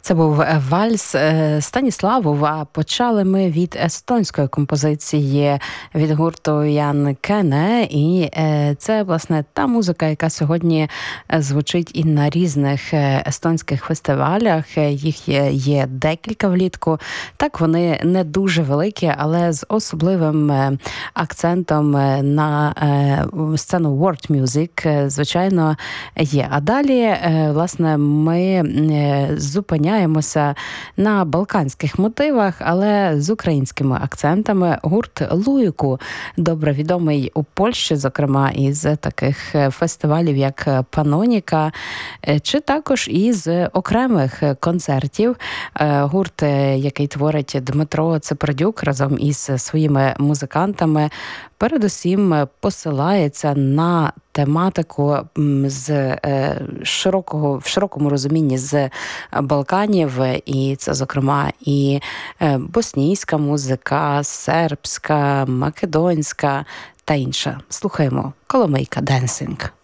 Це був вальс Станіславов, а почали ми від естонської композиції від гурту Ян Кене. І це, власне, та музика, яка сьогодні звучить і на різних естонських фестивалях. Їх є декілька влітку. Так, вони не дуже великі, але з особливим акцентом на сцену world music, звичайно, є. А далі, власне, ми зупиняємося на балканських мотивах, але з українськими акцентами. Гурт Луйку, добре відомий у Польщі, зокрема, із таких фестивалів, як Паноніка, чи також із окремих концертів. Гурт, який творить Дмитро Цепердюк разом із своїми музикантами, передусім посилається на тематику в широкому розумінні з Балканів, і це, зокрема, і боснійська музика, сербська, македонська та інша. Слухаємо «Коломийка Денсинг».